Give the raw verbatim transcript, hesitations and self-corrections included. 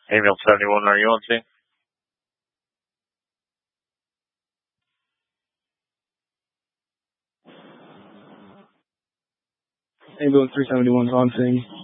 Amiel seventy-one, are you on scene? Ambulance three seventy-one is on scene.